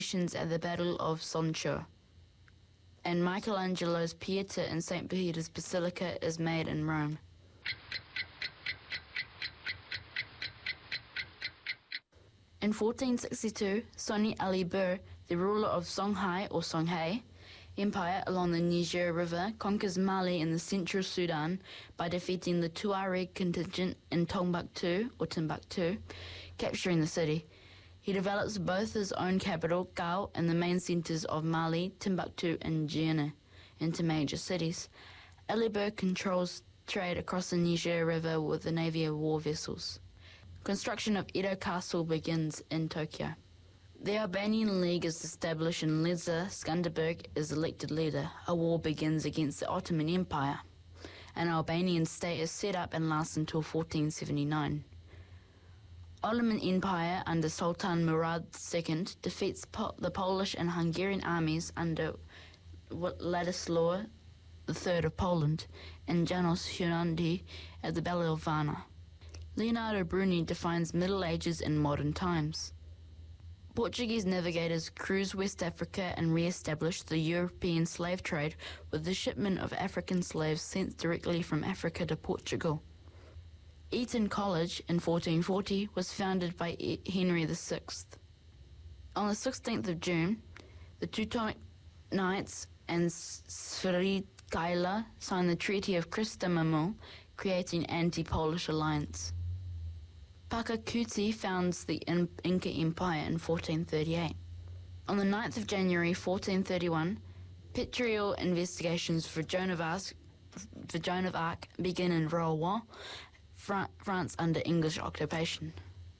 at the Battle of Sonchur, and Michelangelo's Pieta in St. Peter's Basilica is made in Rome. In 1462, Soni Ali Bur, the ruler of Songhai or Songhai Empire along the Niger River, conquers Mali in the central Sudan by defeating the Tuareg contingent in Timbuktu, capturing the city. He develops both his own capital, Gao, and the main centres of Mali, Timbuktu and Djenné, into major cities. Ali Bur controls trade across the Niger River with a navy of war vessels. Construction of Edo Castle begins in Tokyo. The Albanian League is established and Leza Skanderberg is elected leader. A war begins against the Ottoman Empire. An Albanian state is set up and lasts until 1479. Ottoman Empire under Sultan Murad II defeats the Polish and Hungarian armies under Ladislaw III of Poland and Janos Hunyadi at the Battle of Varna. Leonardo Bruni defines Middle Ages in modern times. Portuguese navigators cruised West Africa and re-established the European slave trade with the shipment of African slaves sent directly from Africa to Portugal. Eton College in 1440 was founded by Henry VI. On the 16th of June, the Teutonic Knights and Sverigkaila signed the Treaty of Christamamul, creating anti-Polish alliance. Pachacuti founds the Inca Empire in 1438. On the 9th of January 1431, petrol investigations for Joan of Arc begin in Rouen, France under English occupation.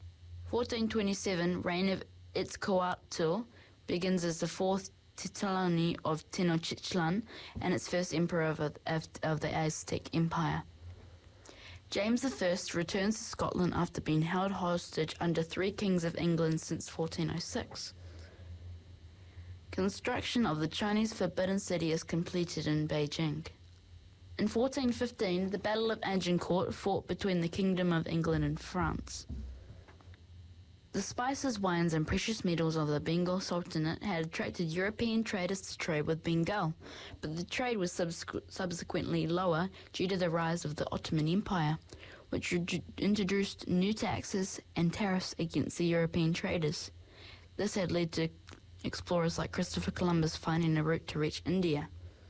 1427, reign of Itzcoatl begins as the fourth Tlatoani of Tenochtitlan and its first emperor of the Aztec Empire. James I returns to Scotland after being held hostage under three kings of England since 1406. Construction of the Chinese Forbidden City is completed in Beijing. In 1415, the Battle of Agincourt fought between the Kingdom of England and France. The spices, wines and precious metals of the Bengal Sultanate had attracted European traders to trade with Bengal, but the trade was subsequently lower due to the rise of the Ottoman Empire, which introduced new taxes and tariffs against the European traders. This had led to explorers like Christopher Columbus finding a route to reach India.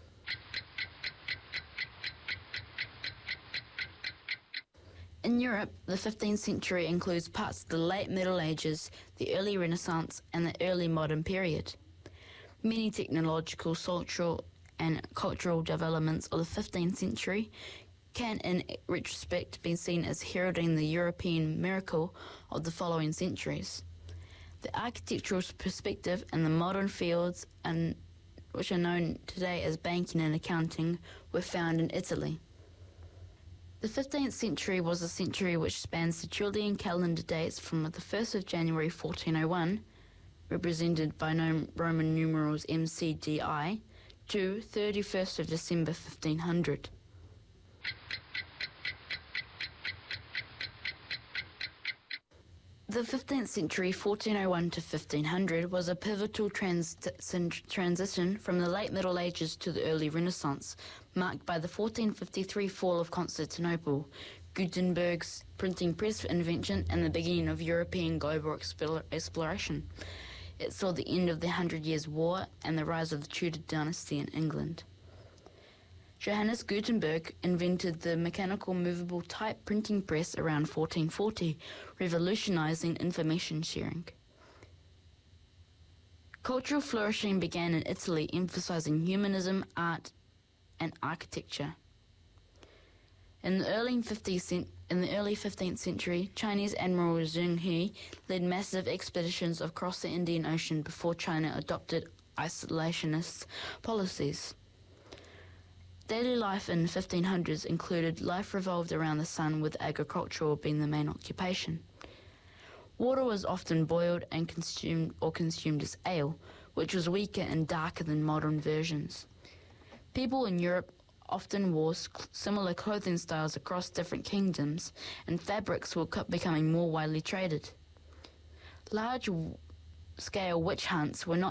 In Europe, the 15th century includes parts of the late Middle Ages, the early Renaissance, and the early modern period. Many technological, social, and cultural developments of the 15th century can, in retrospect, be seen as heralding the European miracle of the following centuries. The architectural perspective and the modern fields, which are known today as banking and accounting, were found in Italy. The 15th century was a century which spans the Julian calendar dates from the 1st of January 1401, represented by Roman numerals MCDI, to 31st of December 1500. The 15th century, 1401 to 1500, was a pivotal transition from the late Middle Ages to the early Renaissance, marked by the 1453 fall of Constantinople, Gutenberg's printing press invention, and the beginning of European global exploration. It saw the end of the 100 Years' War and the rise of the Tudor dynasty in England. Johannes Gutenberg invented the mechanical movable type printing press around 1440, revolutionizing information sharing. Cultural flourishing began in Italy, emphasizing humanism, art, and architecture. In the early 15th century, Chinese Admiral Zheng He led massive expeditions across the Indian Ocean before China adopted isolationist policies. Daily life in the 1500s included life revolved around the sun, with agriculture being the main occupation. Water was often boiled and consumed as ale, which was weaker and darker than modern versions. People in Europe often wore similar clothing styles across different kingdoms, and fabrics were becoming more widely traded. Large scale witch hunts were not